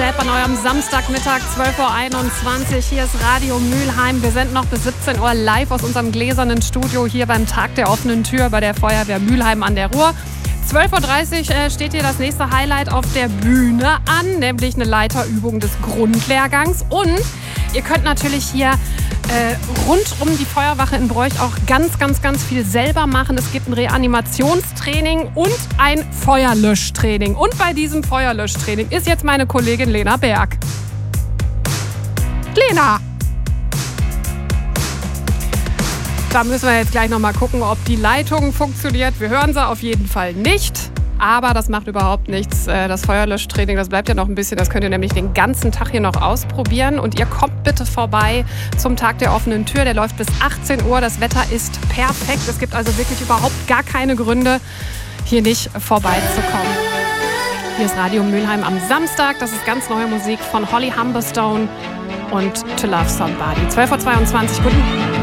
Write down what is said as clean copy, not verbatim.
Help an eurem Samstagmittag, 12.21 Uhr. Hier ist Radio Mülheim. Wir senden noch bis 17 Uhr live aus unserem gläsernen Studio hier beim Tag der offenen Tür bei der Feuerwehr Mülheim an der Ruhr. 12.30 Uhr steht hier das nächste Highlight auf der Bühne an, nämlich eine Leiterübung des Grundlehrgangs. Und ihr könnt natürlich hier rund um die Feuerwache in Broich auch ganz viel selber machen. Es gibt ein Reanimationstraining und ein Feuerlöschtraining. Und bei diesem Feuerlöschtraining ist jetzt meine Kollegin Lena Berg. Lena! Da müssen wir jetzt gleich nochmal gucken, ob die Leitung funktioniert. Wir hören sie auf jeden Fall nicht. Aber das macht überhaupt nichts. Das Feuerlöschtraining, das bleibt ja noch ein bisschen. Das könnt ihr nämlich den ganzen Tag hier noch ausprobieren. Und ihr kommt bitte vorbei zum Tag der offenen Tür. Der läuft bis 18 Uhr. Das Wetter ist perfekt. Es gibt also wirklich überhaupt gar keine Gründe, hier nicht vorbeizukommen. Hier ist Radio Mülheim am Samstag. Das ist ganz neue Musik von Holly Humberstone und To Love Somebody. 12.22 Uhr. Guten